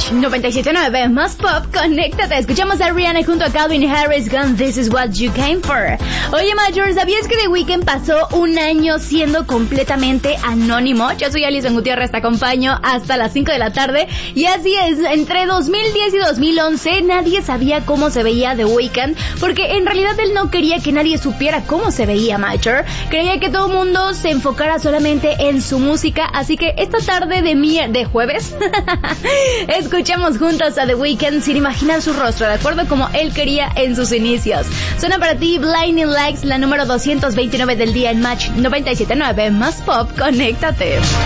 Match 97.9 más pop, conéctate. Escuchamos a Rihanna junto a Calvin Harris con This Is What You Came For. Oye, Major, ¿sabías que The Weeknd pasó un año siendo completamente anónimo? Yo soy Alison Gutiérrez, te acompaño hasta las 5 de la tarde. Y así es, entre 2010 y 2011 nadie sabía cómo se veía The Weeknd, porque en realidad él no quería que nadie supiera cómo se veía, Major. Creía que todo el mundo se enfocara solamente en su música, así que esta tarde de jueves escuchamos juntos a The Weeknd sin imaginar su rostro, de acuerdo como él quería en sus inicios. Suena para ti Blinding Lights, la número 229 del día en Match 97.9 más pop, conéctate.